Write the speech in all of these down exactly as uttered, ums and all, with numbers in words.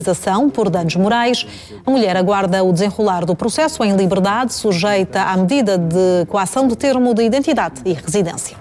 por danos morais. A mulher aguarda o desenrolar do processo em liberdade, sujeita à medida de coação de termo de identidade e residência.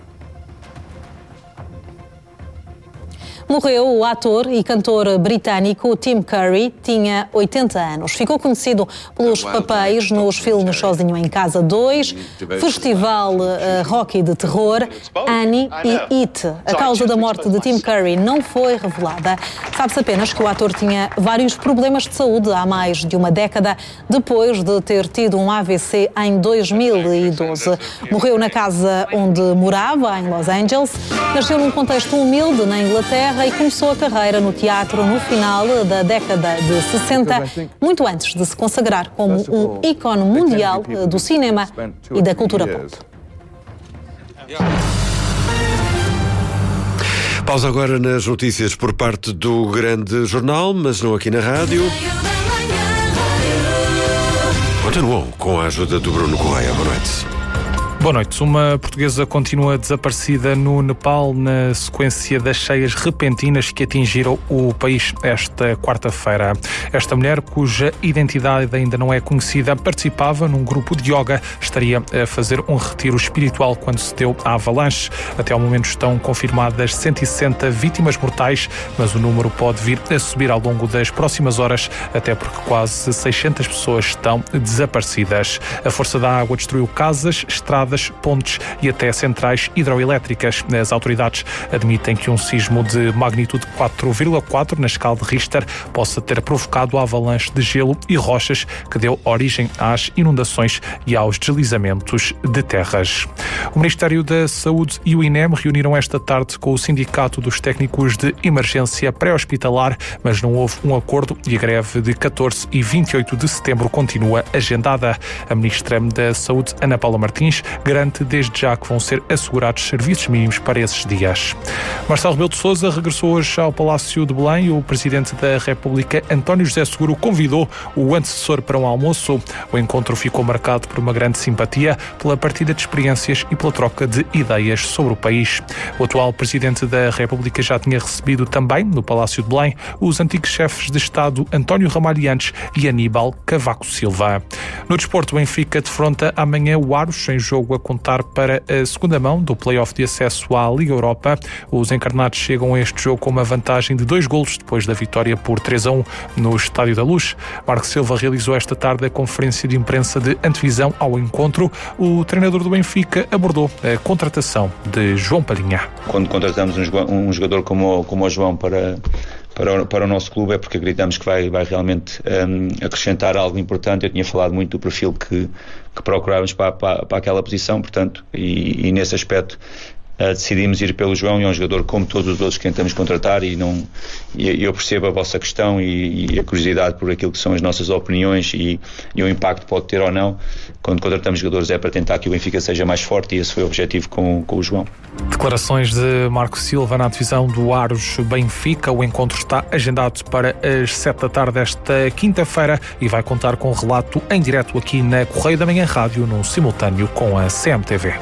Morreu o ator e cantor britânico Tim Curry, tinha oitenta anos. Ficou conhecido pelos papéis nos filmes Sozinho em Casa dois, Festival uh, Rocky de Terror, Annie e It. A causa da morte de Tim Curry não foi revelada. Sabe-se apenas que o ator tinha vários problemas de saúde há mais de uma década, depois de ter tido um A V C em dois mil e doze. Morreu na casa onde morava, em Los Angeles. Nasceu num contexto humilde na Inglaterra e começou a carreira no teatro no final da década de sessenta, muito antes de se consagrar como um ícone mundial do cinema e da cultura pop. Pausa agora nas notícias por parte do Grande Jornal, mas não aqui na rádio. Continuou com a ajuda do Bruno Correia. Boa noite. Boa noite. Uma portuguesa continua desaparecida no Nepal na sequência das cheias repentinas que atingiram o país esta quarta-feira. Esta mulher, cuja identidade ainda não é conhecida, participava num grupo de yoga. Estaria a fazer um retiro espiritual quando se deu a avalanche. Até ao momento estão confirmadas cento e sessenta vítimas mortais, mas o número pode vir a subir ao longo das próximas horas, até porque quase seiscentas pessoas estão desaparecidas. A força da água destruiu casas, estradas, pontes e até centrais hidroelétricas. As autoridades admitem que um sismo de magnitude quatro vírgula quatro na escala de Richter possa ter provocado a avalanche de gelo e rochas que deu origem às inundações e aos deslizamentos de terras. O Ministério da Saúde e o I N E M reuniram esta tarde com o Sindicato dos Técnicos de Emergência Pré-Hospitalar, mas não houve um acordo e a greve de catorze e vinte e oito de setembro continua agendada. A Ministra da Saúde, Ana Paula Martins, garante desde já que vão ser assegurados serviços mínimos para esses dias. Marcelo Rebelo de Sousa regressou hoje ao Palácio de Belém. O Presidente da República, António José Seguro, convidou o antecessor para um almoço. O encontro ficou marcado por uma grande simpatia, pela partilha de experiências e pela troca de ideias sobre o país. O atual Presidente da República já tinha recebido também, no Palácio de Belém, os antigos chefes de Estado António Ramalhiantes e Aníbal Cavaco Silva. No desporto, o Benfica defronta amanhã o Aros, em jogo a contar para a segunda mão do play-off de acesso à Liga Europa. Os encarnados chegam a este jogo com uma vantagem de dois golos depois da vitória por três a um no Estádio da Luz. Marco Silva realizou esta tarde a conferência de imprensa de antevisão ao encontro. O treinador do Benfica abordou a contratação de João Palhinha. Quando contratamos um jogador como o, como o João para... Para o, para o nosso clube é porque acreditamos que vai, vai realmente um, acrescentar algo importante. Eu tinha falado muito do perfil que, que procurávamos para, para, para aquela posição, portanto, e, e nesse aspecto uh, decidimos ir pelo João. E é um jogador como todos os outros que tentamos contratar, e, não, e eu percebo a vossa questão e, e a curiosidade por aquilo que são as nossas opiniões e, e o impacto que pode ter ou não. Quando contratamos jogadores é para tentar que o Benfica seja mais forte, e esse foi o objetivo com, com o João. Declarações de Marco Silva na divisão do Aros Benfica. O encontro está agendado para as sete da tarde desta quinta-feira e vai contar com relato em direto aqui na Correio da Manhã Rádio, num simultâneo com a C M T V.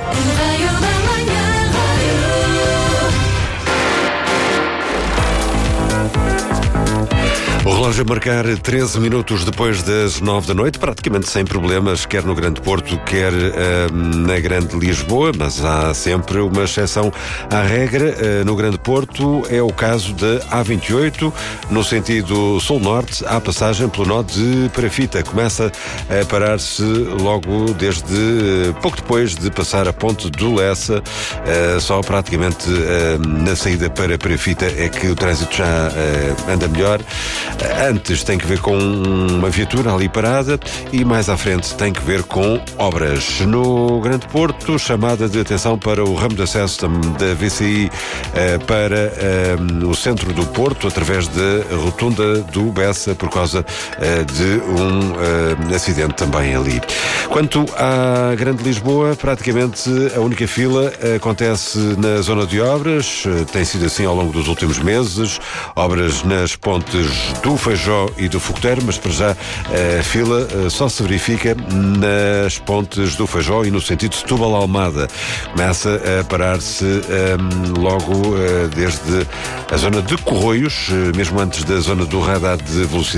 O relógio a marcar treze minutos depois das nove da noite, praticamente sem problemas, quer no Grande Porto, quer uh, na Grande Lisboa, mas há sempre uma exceção à regra. Uh, no Grande Porto é o caso da A vinte e oito, no sentido sul-norte, há passagem pelo nó de Perafita. Começa a parar-se logo desde uh, pouco depois de passar a ponte do Lessa, uh, só praticamente uh, na saída para Perafita é que o trânsito já uh, anda melhor. Antes tem que ver com uma viatura ali parada e mais à frente tem que ver com obras. No Grande Porto, chamada de atenção para o ramo de acesso da V C I eh, para eh, o centro do Porto, através da rotunda do Bessa, por causa eh, de um eh, acidente também ali. Quanto à Grande Lisboa, praticamente a única fila acontece na zona de obras, tem sido assim ao longo dos últimos meses, obras nas pontes do Feijó e do Fogoteiro, mas para já a fila só se verifica nas pontes do Feijó e no sentido de Setúbal-Almada. Começa a parar-se um, logo uh, desde a zona de Corroios, uh, mesmo antes da zona do radar de velocidade.